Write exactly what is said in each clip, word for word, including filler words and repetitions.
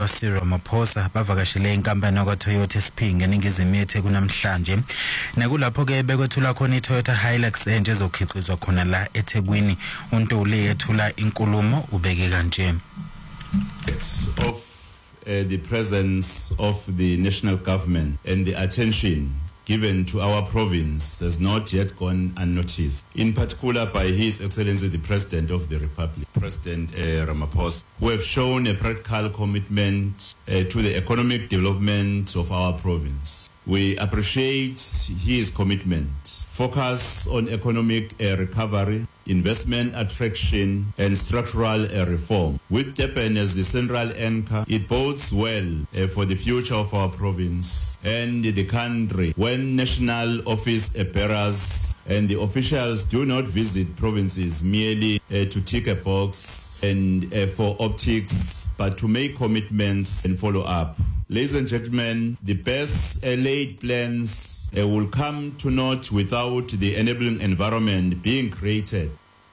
Cyril Ramaphosa bavakashile inkampani yakwa Toyota Spring eningizimu yeTheku namhlanje. Nakulapho ke bekwethula khona iToyota Hilux entsha ezokhiqizwa khona la eThekwini. uNtuli ethula inkulumo ubeke kanje. Of uh, the presence of the national government and the attention given to our province has not yet gone unnoticed, in particular by His Excellency the President of the Republic, President uh, Ramaphosa, who have shown a practical commitment uh, to the economic development of our province. We appreciate his commitment, focus on economic uh, recovery, investment attraction, and structural uh, reform. With Durban as the central anchor, it bodes well uh, for the future of our province and the country when national office bearers and the officials do not visit provinces merely uh, to tick a box and uh, for optics, but to make commitments and follow up. Ladies and gentlemen, the best uh, laid plans uh, will come to naught without the enabling environment being created.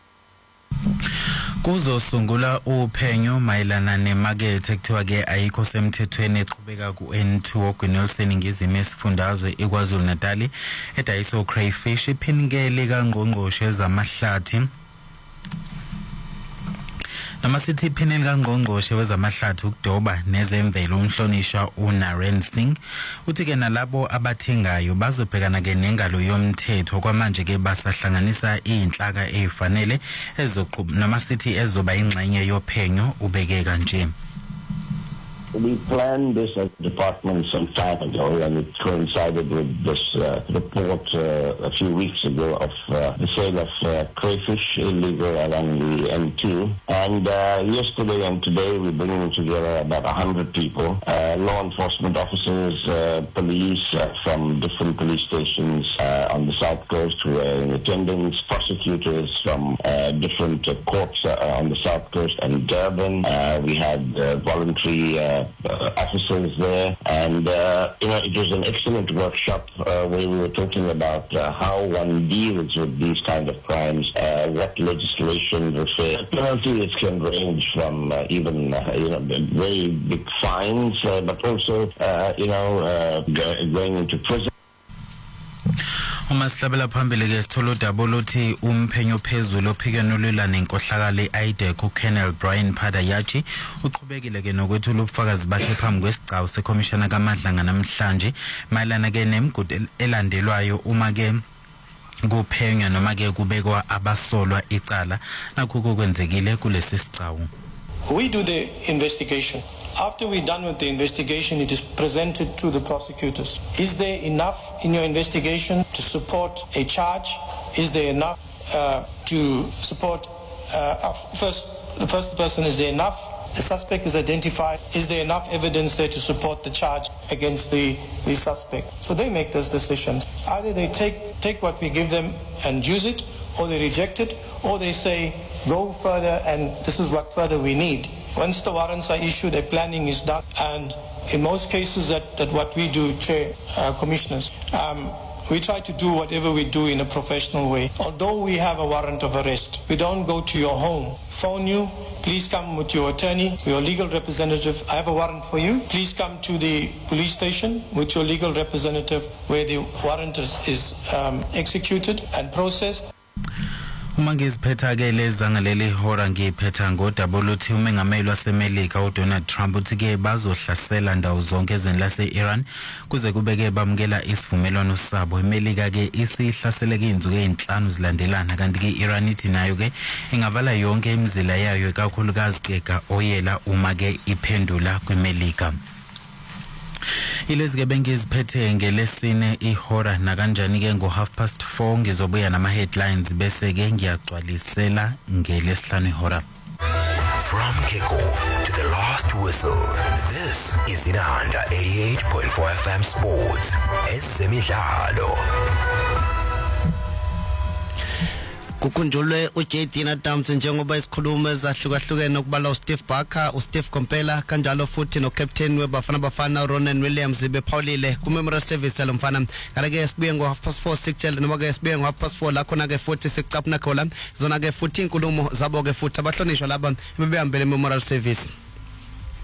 Kuzosungula uphenyo mayelana nemakethe ekuthiwa ke ayikho semthethweni eqhubeka ku N two oGwinelson ingizime esifundazwe eKwaZulu Natal edayiso crayfish iphingele kangqongqoshe zamahlathi. Namasithi iphini likangqongqoshe wezamahlathi ukudoba nezemvelo umhlonishwa uNaren Singh uthi ke nalabo abathengayo bazobhekana ke nengalo yomthetho kwamanje ke basahlanganisa izinhlaka ezifanele ezoqhub namasithi ezoba ingxenye yophenyo ubeke kanje. We planned this as a department some time ago, and it coincided with this uh, report uh, a few weeks ago of uh, the sale of uh, crayfish illegal along the N two. And uh, yesterday and today we're bringing together about one hundred people, uh, law enforcement officers, uh, police uh, from different police stations uh, on the south coast who are in attendance, prosecutors from uh, different uh, courts uh, on the south coast and Durban. Uh, we had uh, voluntary uh, Uh, officers there, and uh, you know, it was an excellent workshop uh, where we were talking about uh, how one deals with these kind of crimes, uh, what legislation refers. Penalties can range from uh, even uh, you know very big fines, uh, but also uh, you know uh, going into prison. Uma sihlabela phambili ke sithola udaba oluthi umphenyo phezulu ophikenulula nenkohlakalo eIDEC uColonel Brian Phadayachi uqhubekile ke nokwethula ubufakazi bakhe phambi kwesigcawu sekhomishana kaMadlanga namhlanje mayelana ke nemigudu elandelwayo uma ke kuphenywa noma ke kubekwa abasolwa icala nakho kwenzekile kulesi sigcawu. We do the investigation. After we're done with the investigation, it is presented to the prosecutors. Is there enough in your investigation to support a charge? Is there enough uh, to support uh, first the first person? Is there enough? The suspect is identified. Is there enough evidence there to support the charge against the, the suspect? So they make those decisions. Either they take take what we give them and use it, or they reject it, or they say go further and this is what further we need. Once the warrants are issued, a planning is done, and in most cases that, that what we do, Chair, uh, Commissioners, um, we try to do whatever we do in a professional way. Although we have a warrant of arrest, we don't go to your home, phone you, please come with your attorney, your legal representative, I have a warrant for you, please come to the police station with your legal representative where the warrant is, is um, executed and processed. Uma ngiziphetha ke lezangaleli hora ngiphetha ngodaba oluthi umengameli waseMelika uDonald Trump uthi ke bazohlasela ndawo zonke ezweni lase-Iran kuze kubeke bamukela isivumelwano sabo. iMelika ke isihlasele ke inzuku ezinhlanu zilandelana kanti ke iRan ithi nayo ke ingavala yonke imizila yayo kakhulukazi ke oyela uma ke iphendula kweMelika. Ilezi ke bengiziphethe ngelesine ihora na kanjani ke ngo half past four ngizobuya nama headlines bese ke ngiyagcwalisela ngelesihlanu ihora. From kickoff to the last whistle, this is Inanda eighty-eight point four F M Sports. Ezemidlalo. Kukunjulwe uJ D Adams njengoba isikhuluma ezahlukahlukene ukubala uSteve Barker, uSteve Kompela kanjalo futhi noCaptain weBafana Bafana Ronan Williams bephawulile kuMemorial Service yalomfana. Kanake sibuye ngo half past four sikutshela noma ke sibuye ngo half past four la khona ke futhi sicapna khola zona ke futhi inkulumo zabo ke futhi abahlonishwa laba bebehambele Memorial Service.